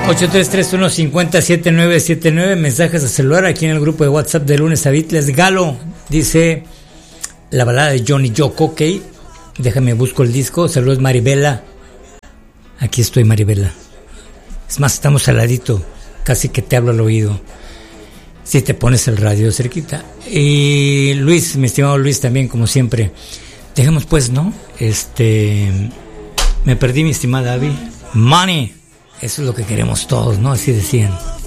8331507979, mensajes a celular aquí en el grupo de WhatsApp de Lunes a Beatles. Galo dice la balada de Johnny Yoko, ok. Déjame busco el disco. Saludos Maribela. Aquí estoy, Maribela. Es más, estamos al ladito, casi que te hablo al oído. Si te pones el radio cerquita. Y Luis, mi estimado Luis, también como siempre. Dejemos pues, ¿no? Me perdí, mi estimada Abby. Money. Eso es lo que queremos todos, ¿no? Así decían.